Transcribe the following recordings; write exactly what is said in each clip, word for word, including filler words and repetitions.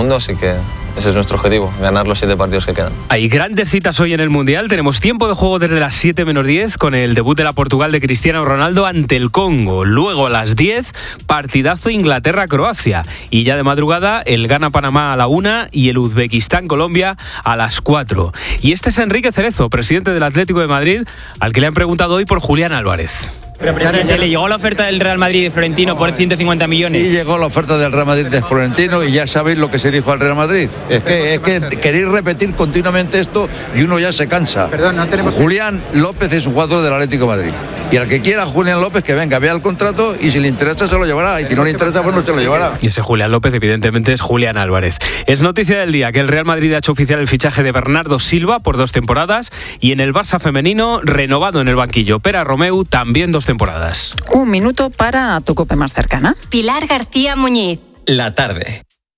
mundo, así que ese es nuestro objetivo, ganar los siete partidos que quedan. Hay grandes citas hoy en el Mundial. Tenemos tiempo de juego desde las siete menos diez con el debut de la Portugal de Cristiano Ronaldo ante el Congo. Luego a las diez, partidazo Inglaterra-Croacia. Y ya de madrugada, el Ghana-Panamá a la una y el Uzbekistán-Colombia a las cuatro. Y este es Enrique Cerezo, presidente del Atlético de Madrid, al que le han preguntado hoy por Julián Álvarez. Pero, presidente, ¿le llegó la oferta del Real Madrid de Florentino por ciento cincuenta millones? Sí, llegó la oferta del Real Madrid de Florentino y ya sabéis lo que se dijo al Real Madrid. Es que, es que queréis repetir continuamente esto y uno ya se cansa. Perdón, no tenemos... Julián López es un jugador del Atlético de Madrid. Y al que quiera Julián López, que venga, vea el contrato y si le interesa se lo llevará. Y si no le interesa, pues no se lo llevará. Y ese Julián López, evidentemente, es Julián Álvarez. Es noticia del día que el Real Madrid ha hecho oficial el fichaje de Bernardo Silva por dos temporadas y en el Barça femenino, renovado en el banquillo Pere Romeu, también dos temporadas. Un minuto para tu COPE más cercana. Pilar García Muñiz. La tarde.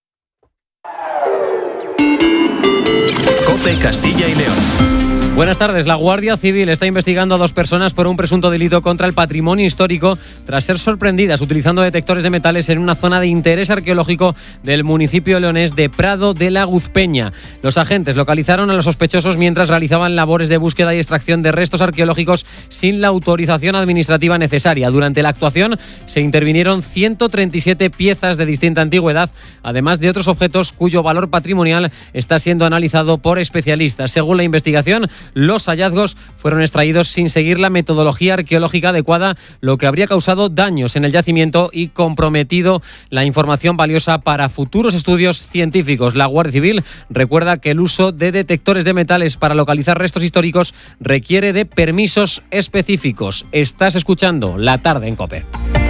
COPE Castilla y León. Buenas tardes. La Guardia Civil está investigando a dos personas por un presunto delito contra el patrimonio histórico tras ser sorprendidas utilizando detectores de metales en una zona de interés arqueológico del municipio leonés de Prado de la Guzpeña. Los agentes localizaron a los sospechosos mientras realizaban labores de búsqueda y extracción de restos arqueológicos sin la autorización administrativa necesaria. Durante la actuación se intervinieron ciento treinta y siete piezas de distinta antigüedad, además de otros objetos cuyo valor patrimonial está siendo analizado por especialistas. Según la investigación, los hallazgos fueron extraídos sin seguir la metodología arqueológica adecuada, lo que habría causado daños en el yacimiento y comprometido la información valiosa para futuros estudios científicos. La Guardia Civil recuerda que el uso de detectores de metales para localizar restos históricos requiere de permisos específicos. Estás escuchando La Tarde en COPE.